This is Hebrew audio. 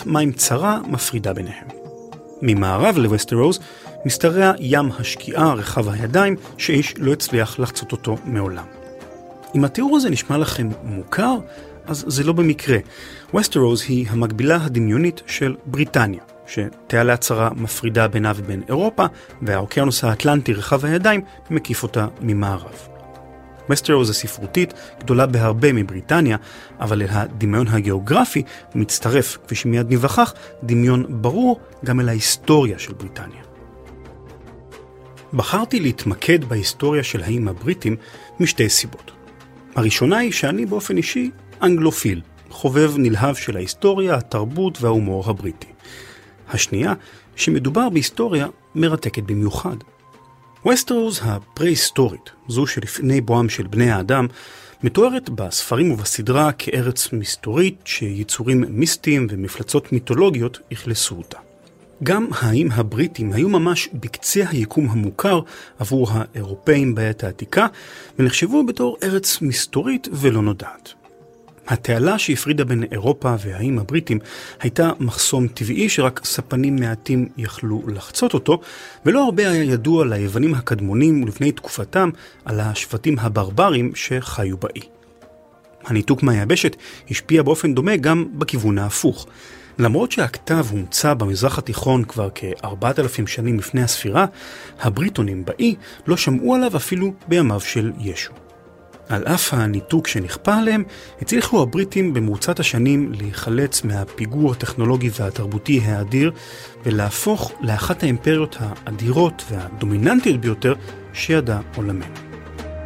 מים צרה מפרידה ביניהם. ממערב לווסטרוס משתרע ים השקיעה רחב הידיים שאיש לא הצליח לחצות אותו מעולם. אם התיאור הזה נשמע לכם מוכר, אז זה לא במקרה. ווסטרוס היא המקבילה הדמיונית של בריטניה, שתעלה הצרה מפרידה בינה ובין אירופה, והאוקיינוס האטלנטי רחב הידיים מקיף אותה ממערב. ווסטרוס הספרותית גדולה בהרבה מבריטניה, אבל אל הדמיון הגיאוגרפי מצטרף, כפי שמיד נבחך, דמיון ברור גם אל ההיסטוריה של בריטניה. בחרתי להתמקד בהיסטוריה של האיים הבריטים משתי סיבות. הראשונה היא שאני באופן אישי אנגלופיל, חובב נלהב של ההיסטוריה, התרבות וההומור הבריטי. השנייה, שמדובר בהיסטוריה מרתקת במיוחד. ווסטרוס הפרה-היסטורית, זו שלפני בואם של בני האדם, מתוארת בספרים ובסדרה כארץ מסתורית שיצורים מיסטיים ומפלצות מיתולוגיות הכלסו אותה. גם האיים הבריטים היו ממש בקצה היקום המוכר עבור האירופאים בעת העתיקה, ונחשבו בתור ארץ מסתורית ולא נודעת. התעלה שהפרידה בין אירופה והאיים הבריטים הייתה מחסום טבעי שרק ספנים מעטים יכלו לחצות אותו, ולא הרבה היה ידוע ליוונים הקדמונים ולפני תקופתם על השבטים הברברים שחיו באי. הניתוק מהיבשת השפיע באופן דומה גם בכיוון ההפוך. למרות שהכתב הומצא במזרח התיכון כבר כ-4,000 שנים לפני הספירה, הבריטונים באי לא שמעו עליו אפילו בימיו של ישו. על אף הניתוק שנכפה עליהם, הצליחו הבריטים במרוצת השנים להיחלץ מהפיגור הטכנולוגי והתרבותי האדיר, ולהפוך לאחת האימפריות האדירות והדומיננטיות ביותר שידע עולמנו.